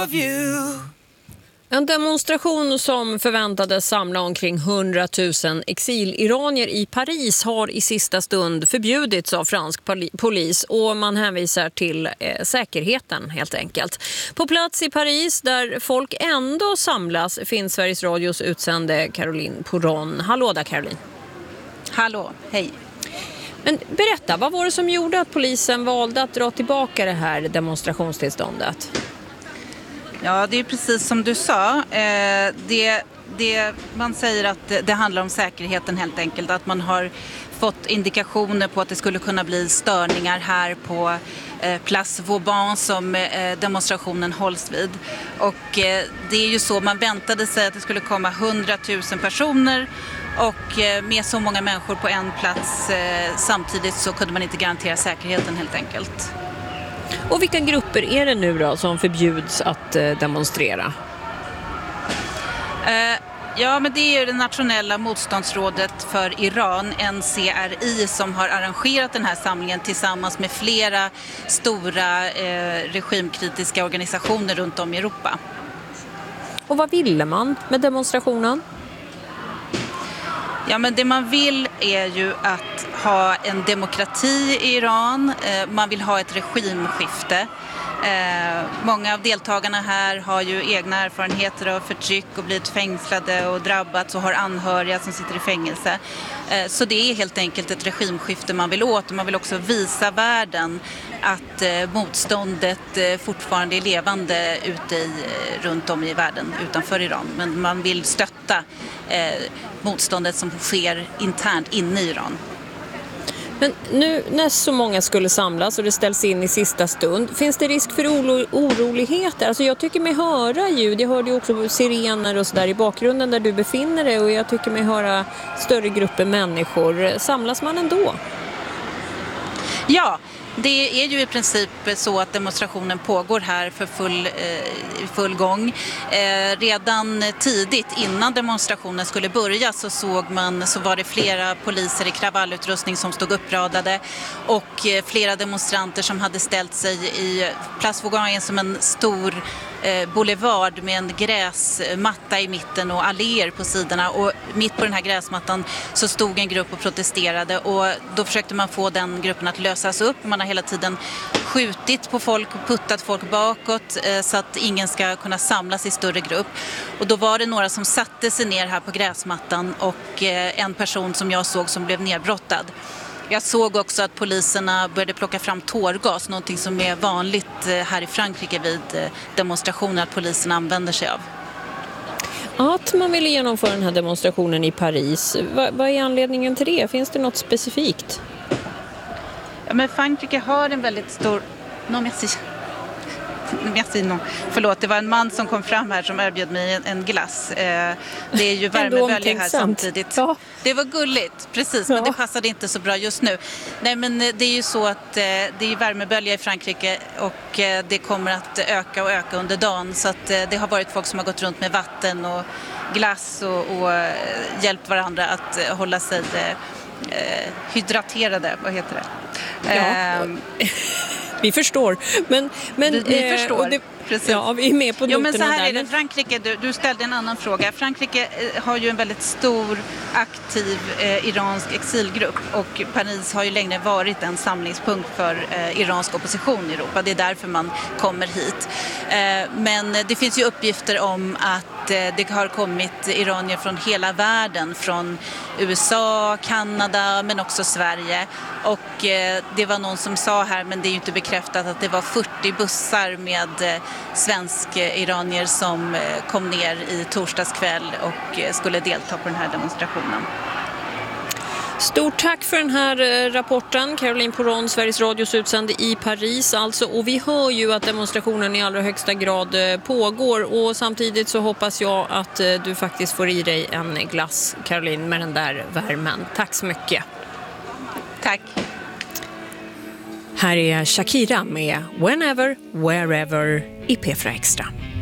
En demonstration som förväntades samla omkring 100 000 exiliranier i Paris har i sista stund förbjudits av fransk polis och man hänvisar till säkerheten helt enkelt. På plats i Paris där folk ändå samlas finns Sveriges Radios utsände Caroline Pourron. Hallå där Caroline. Hallå, hej. Men berätta, vad var det som gjorde att polisen valde att dra tillbaka det här demonstrationstillståndet? Ja, det är precis som du sa. Man säger att det handlar om säkerheten helt enkelt. Att man har fått indikationer på att det skulle kunna bli störningar här på Place Vauban som demonstrationen hålls vid. Och det är ju så, man väntade sig att det skulle komma 100 000 personer och med så många människor på en plats samtidigt så kunde man inte garantera säkerheten helt enkelt. Och vilka grupper är det nu då som förbjuds att demonstrera? Ja, men det är ju det nationella motståndsrådet för Iran, NCRI, som har arrangerat den här samlingen tillsammans med flera stora regimkritiska organisationer runt om i Europa. Och vad ville man med demonstrationen? Ja, men det man vill är ju att ha en demokrati i Iran. Man vill ha ett regimskifte. Många av deltagarna här har ju egna erfarenheter av förtryck och blivit fängslade och drabbats och har anhöriga som sitter i fängelse. Så det är helt enkelt ett regimskifte man vill åt. Man vill också visa världen att motståndet fortfarande är levande runt om i världen utanför Iran. Men man vill stötta motståndet som sker internt inne i Iran. Men nu när så många skulle samlas och det ställs in i sista stund, finns det risk för oroligheter? Alltså jag tycker mig höra ljud, jag hörde ju också sirener och sådär i bakgrunden där du befinner dig och jag tycker mig höra större grupper människor. Samlas man ändå? Ja, det är ju i princip så att demonstrationen pågår här för full gång. Redan tidigt innan demonstrationen skulle börja så var det flera poliser i kravallutrustning som stod uppradade och flera demonstranter som hade ställt sig i Place Vauban som en stor boulevard med en gräsmatta i mitten och alléer på sidorna, och mitt på den här gräsmattan så stod en grupp och protesterade och då försökte man få den gruppen att lösas upp. Man har hela tiden skjutit på folk och puttat folk bakåt så att ingen ska kunna samlas i större grupp, och då var det några som satte sig ner här på gräsmattan och en person som jag såg som blev nedbrottad. Jag såg också att poliserna började plocka fram tårgas, någonting som är vanligt här i Frankrike vid demonstrationer att polisen använder sig av. Att man ville genomföra den här demonstrationen i Paris, vad är anledningen till det? Finns det något specifikt? Ja, men Frankrike har en väldigt stor... Förlåt, det var en man som kom fram här som erbjöd mig en glass. Det är ju värmebölja här samtidigt. Ja. Det var gulligt, precis, men det passade inte så bra just nu. Nej, men det är ju så att det är värmebölja i Frankrike och det kommer att öka och öka under dagen. Så att det har varit folk som har gått runt med vatten och glass och hjälpt varandra att hålla sig hydraterade, vad heter det? Ja. Vi förstår. Men vi förstår. Precis. Ja, vi är med på noterna. Men så här är det. Frankrike, du ställde en annan fråga. Frankrike har ju en väldigt stor aktiv iransk exilgrupp och Paris har ju länge varit en samlingspunkt för iransk opposition i Europa. Det är därför man kommer hit. Men det finns ju uppgifter om att det har kommit iranier från hela världen, från USA, Kanada men också Sverige. Och det var någon som sa här, men det är ju inte bekräftat, att det var 40 bussar med svensk-iranier som kom ner i torsdagskväll och skulle delta på den här demonstrationen. Stort tack för den här rapporten, Caroline Pourron, Sveriges Radios utsände i Paris alltså. Och vi hör ju att demonstrationen i allra högsta grad pågår, och samtidigt så hoppas jag att du faktiskt får i dig en glass, Caroline, med den där värmen. Tack så mycket. Tack. Här är Shakira med Whenever, Wherever i P4 Extra.